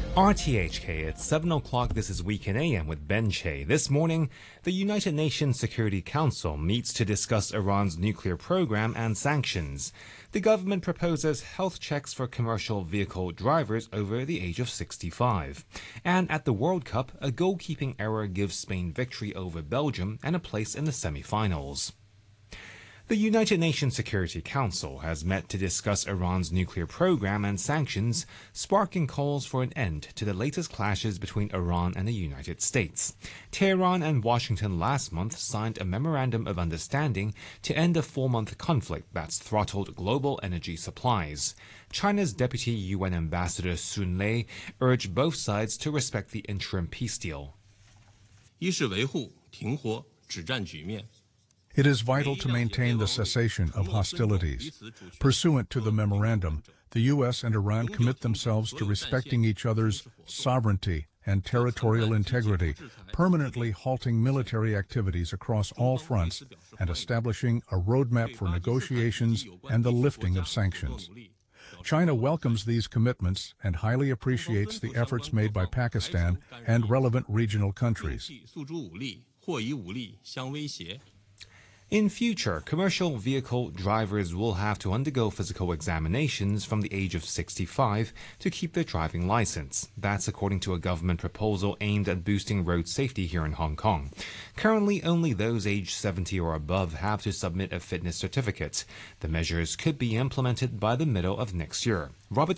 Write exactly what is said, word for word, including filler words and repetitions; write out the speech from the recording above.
R T H K, it's seven o'clock. This is Weekend A M with Ben Che. This morning, the United Nations Security Council meets to discuss Iran's nuclear program and sanctions. The government proposes health checks for commercial vehicle drivers over the age of sixty-five. And at the World Cup, a goalkeeping error gives Spain victory over Belgium and a place in the semi-finals. The United Nations Security Council has met to discuss Iran's nuclear program and sanctions, sparking calls for an end to the latest clashes between Iran and the United States. Tehran and Washington last month signed a memorandum of understanding to end a four-month conflict that's throttled global energy supplies. China's Deputy U N Ambassador Sun Lei urged both sides to respect the interim peace deal. 一是维护停火止战局面。 It is vital to maintain the cessation of hostilities. Pursuant to the memorandum, the U S and Iran commit themselves to respecting each other's sovereignty and territorial integrity, permanently halting military activities across all fronts, and establishing a roadmap for negotiations and the lifting of sanctions. China welcomes these commitments and highly appreciates the efforts made by Pakistan and relevant regional countries. In future, commercial vehicle drivers will have to undergo physical examinations from the age of sixty-five to keep their driving license. That's according to a government proposal aimed at boosting road safety here in Hong Kong. Currently, only those aged seventy or above have to submit a fitness certificate. The measures could be implemented by the middle of next year. Robert